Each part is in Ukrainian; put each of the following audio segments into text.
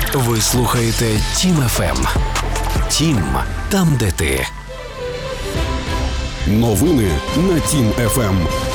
Ви слухаєте Тім ФМ. Тім – там, де ти. Новини на Тім ФМ.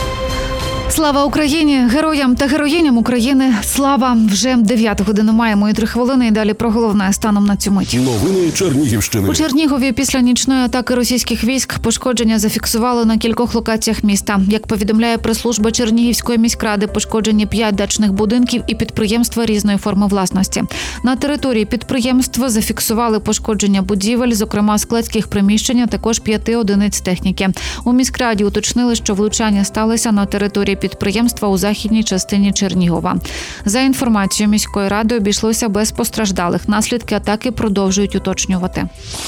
Слава Україні! Героям та героїням України слава! Вже 9 годину маємо і 3 хвилини. І далі про головне станом на цю мить. Новини Чернігівщини. У Чернігові після нічної атаки російських військ пошкодження зафіксували на кількох локаціях міста. Як повідомляє прес-служба Чернігівської міськради, пошкоджені 5 дачних будинків і підприємства різної форми власності. На території підприємства зафіксували пошкодження будівель, зокрема складських приміщень, а також 5 одиниць техніки. У міськраді уточнили, що влучання сталося на території підприємства у західній частині Чернігова. За інформацією міської ради, обійшлося без постраждалих. Наслідки атаки продовжують уточнювати.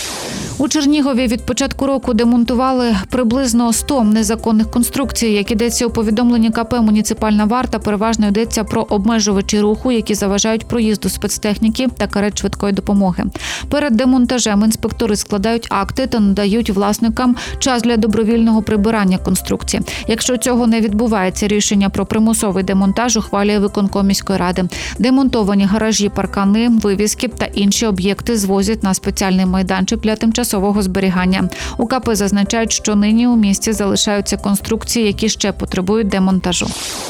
У Чернігові від початку року демонтували приблизно 100 незаконних конструкцій. Як йдеться у повідомленні КП «Муніципальна варта», переважно йдеться про обмежувачі руху, які заважають проїзду спецтехніки та карет швидкої допомоги. Перед демонтажем інспектори складають акти та надають власникам час для добровільного прибирання конструкції. Якщо цього не відбувається, рішення про примусовий демонтаж ухвалює виконком міської ради. Демонтовані гаражі, паркани, вивіски та інші об'єкти звозять на спеціальний майданчик для тимчасового зберігання. У КП зазначають, що нині у місті залишаються конструкції, які ще потребують демонтажу.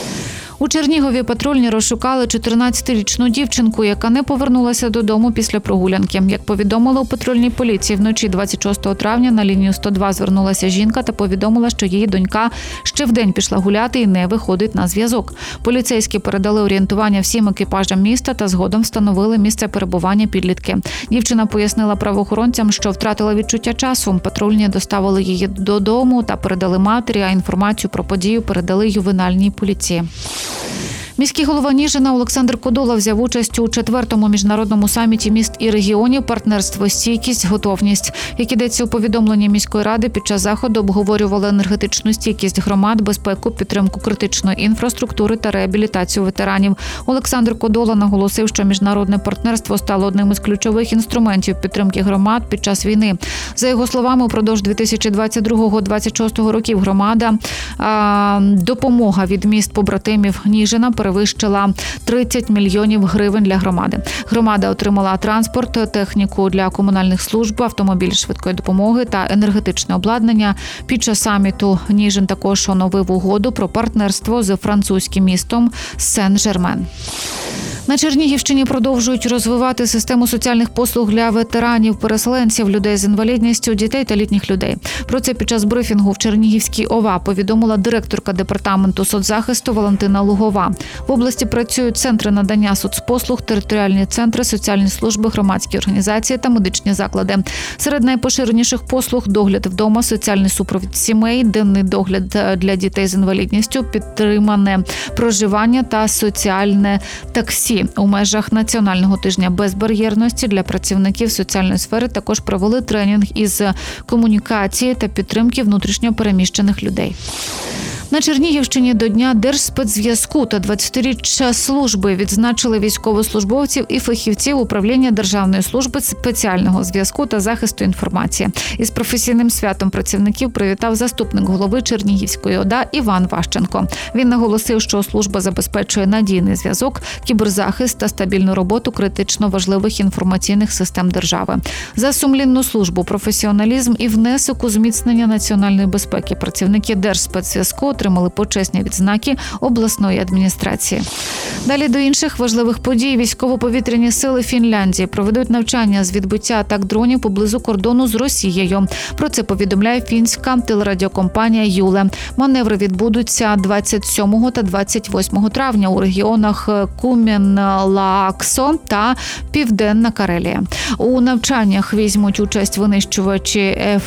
У Чернігові патрульні розшукали 14-річну дівчинку, яка не повернулася додому після прогулянки. Як повідомили у патрульній поліції, вночі 26 травня на лінію 102 звернулася жінка та повідомила, що її донька ще вдень пішла гуляти і не виходить на зв'язок. Поліцейські передали орієнтування всім екіпажам міста та згодом встановили місце перебування підлітки. Дівчина пояснила правоохоронцям, що втратила відчуття часу. Патрульні доставили її додому та передали матері, а інформацію про подію передали ювенальній поліції. Міський голова Ніжина Олександр Кодола взяв участь у 4-му міжнародному саміті міст і регіонів «Партнерство, стійкість, готовність». Як йдеться у повідомленні міської ради, під час заходу обговорювали енергетичну стійкість громад, безпеку, підтримку критичної інфраструктури та реабілітацію ветеранів. Олександр Кодола наголосив, що міжнародне партнерство стало одним із ключових інструментів підтримки громад під час війни. За його словами, упродовж 2022-2026 років допомога від міст-побратимів Ніжина перевищила 30 мільйонів гривень для громади. Громада отримала транспорт, техніку для комунальних служб, автомобіль швидкої допомоги та енергетичне обладнання. Під час саміту Ніжин також оновив угоду про партнерство з французьким містом Сен-Жермен. На Чернігівщині продовжують розвивати систему соціальних послуг для ветеранів, переселенців, людей з інвалідністю, дітей та літніх людей. Про це під час брифінгу в Чернігівській ОВА повідомила директорка департаменту соцзахисту Валентина Лугова. В області працюють центри надання соцпослуг, територіальні центри, соціальні служби, громадські організації та медичні заклади. Серед найпоширеніших послуг – догляд вдома, соціальний супровід сімей, денний догляд для дітей з інвалідністю, підтримане проживання та соціальне таксі. У межах Національного тижня безбар'єрності для працівників соціальної сфери також провели тренінг із комунікації та підтримки внутрішньо переміщених людей. На Чернігівщині до Дня Держспецзв'язку та 20-річчя служби відзначили військовослужбовців і фахівців управління Державної служби спеціального зв'язку та захисту інформації. Із професійним святом працівників привітав заступник голови Чернігівської ОДА Іван Ващенко. Він наголосив, що служба забезпечує надійний зв'язок, кіберзахист та стабільну роботу критично важливих інформаційних систем держави. За сумлінну службу, професіоналізм і внесок у зміцнення національної безпеки працівники Держспецзв'язку отримали почесні відзнаки обласної адміністрації. Далі до інших важливих подій. Військово-повітряні сили Фінляндії проведуть навчання з відбиття атак дронів поблизу кордону з Росією. Про це повідомляє фінська телерадіокомпанія Юле. Маневри відбудуться 27 та 28 травня у регіонах Кум'ян-Лааксо та Південна Карелія. У навчаннях візьмуть участь винищувачі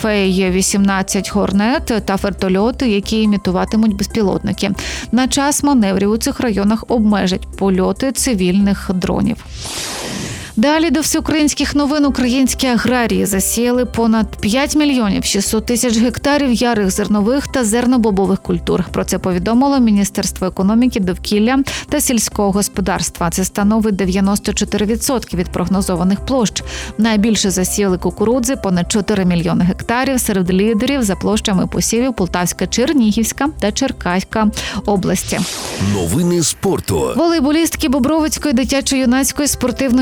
FA-18 «Хорнет» та вертольоти, які імітуватимуть безпілотники. На час маневрів у цих районах обмежать польоти цивільних дронів. Далі до всеукраїнських новин. Українські аграрії засіяли понад 5 мільйонів 600 тисяч гектарів ярих зернових та зернобобових культур. Про це повідомило Міністерство економіки, довкілля та сільського господарства. Це становить 94% від прогнозованих площ. Найбільше засіяли кукурудзи – понад 4 мільйони гектарів. Серед лідерів за площами посівів Полтавська, Чернігівська та Черкаська області. Новини спорту. Волейболістки Бобровицької дитячо-юнацької спортивної школи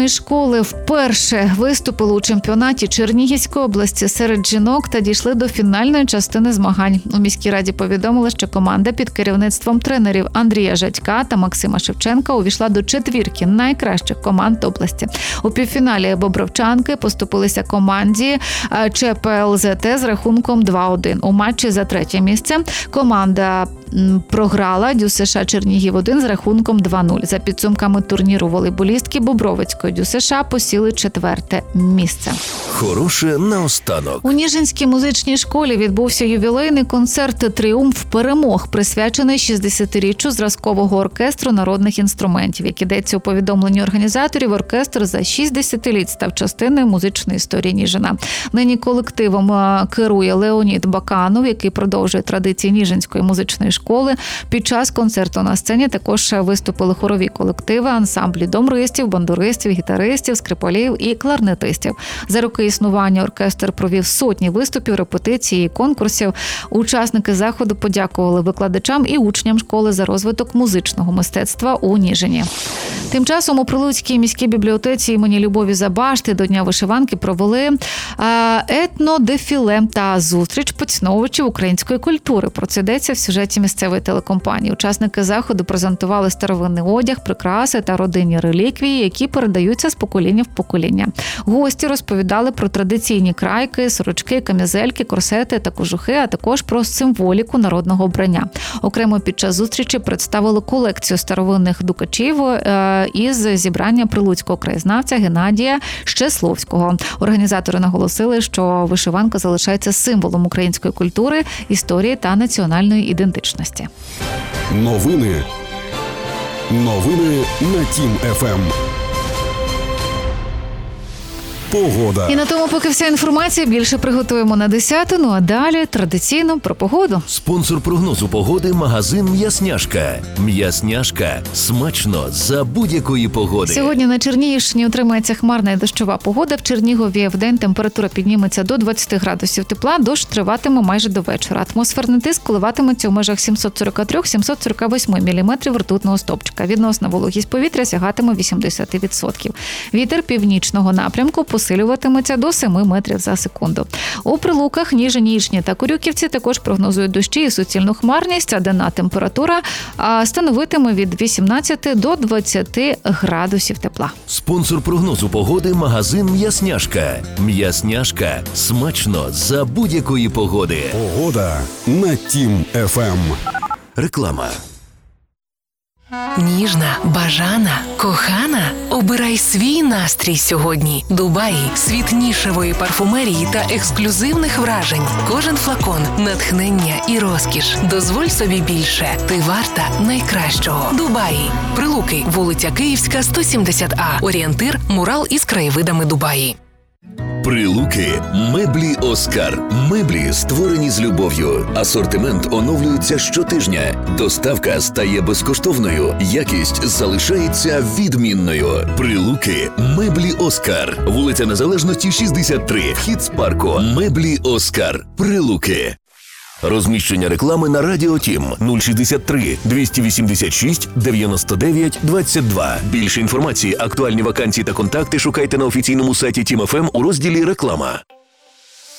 школи вперше виступили у чемпіонаті Чернігівської області серед жінок та дійшли до фінальної частини змагань. У міській раді повідомили, що команда під керівництвом тренерів Андрія Жадька та Максима Шевченка увійшла до четвірки найкращих команд області. У півфіналі бобровчанки поступилися команді ЧПЛЗТ з рахунком 2-1. У матчі за третє місце команда програла ДЮСШ Чернігів-1 з рахунком 2-0. За підсумками турніру волейболістки Бобровицької ДЮСШ посіли четверте місце. Хороше наостанок. У Ніжинській музичній школі відбувся ювілейний концерт «Тріумф перемог», присвячений 60-річчю зразкового оркестру народних інструментів. Як ідеться у повідомленні організаторів, оркестр за 6 десятиліть став частиною музичної історії Ніжина. Нині колективом керує Леонід Баканов, який продовжує традиції Ніжинської музичної школи. Під час концерту на сцені також виступили хорові колективи, ансамблі домристів, бандуристів, гітаристів, скрипалів і кларнетистів. За роки існування оркестр провів сотні виступів, репетицій і конкурсів. Учасники заходу подякували викладачам і учням школи за розвиток музичного мистецтва у Ніжині. Тим часом у Прилуцькій міській бібліотеці імені Любові Забашти до Дня вишиванки провели етнодефіле та зустріч поціновувачів української культури. Про це йдеться в сюжеті місцевої телекомпанії. Учасники заходу презентували старовинний одяг, прикраси та родинні реліквії, які передаються з покоління в покоління. Гості розповідали про традиційні крайки, сорочки, камізельки, корсети та кожухи, а також про символіку народного обрання. Окремо під час зустрічі представили колекцію старовинних дукачів із зібрання прилуцького краєзнавця Геннадія Щесловського. Організатори наголосили, що вишиванка залишається символом української культури, історії та національної ідентичності. Новини на Тім ФМ. Погода. І на тому поки вся інформація. Більше приготуємо на 10-ту, ну а далі традиційно про погоду. Спонсор прогнозу погоди – магазин «М'ясняшка». «М'ясняшка» – смачно за будь-якої погоди. Сьогодні на Чернігівщині утримається хмарна і дощова погода. В Чернігові вдень температура підніметься до 20 градусів тепла, дощ триватиме майже до вечора. Атмосферний тиск коливатиметься у межах 743-748 міліметрів ртутного стовпчика. Відносна вологість повітря сягатиме 80%. Вітер північного напрямку посилюватиметься до 7 метрів за секунду. У Прилуках, Ніжині, Ічні та Корюківці також прогнозують дощі і суцільну хмарність, а денна температура становитиме від 18 до 20 градусів тепла. Спонсор прогнозу погоди – магазин «М'ясняшка». «М'ясняшка» – смачно за будь-якої погоди. Погода на Тім ФМ. Реклама. Ніжна, бажана, кохана. Обирай свій настрій сьогодні. Дубаї – світ нішевої парфумерії та ексклюзивних вражень. Кожен флакон – натхнення і розкіш. Дозволь собі більше. Ти варта найкращого. Дубаї. Прилуки. Вулиця Київська, 170А. Орієнтир – мурал із краєвидами Дубаї. Прилуки. Меблі «Оскар». Меблі, створені з любов'ю. Асортимент оновлюється щотижня. Доставка стає безкоштовною. Якість залишається відмінною. Прилуки. Меблі «Оскар». Вулиця Незалежності, 63. Вхід з парку. Меблі «Оскар». Прилуки. Розміщення реклами на Радіо Тім 063 286 99 22. Більше інформації, актуальні вакансії та контакти шукайте на офіційному сайті Тім ФМ у розділі «Реклама».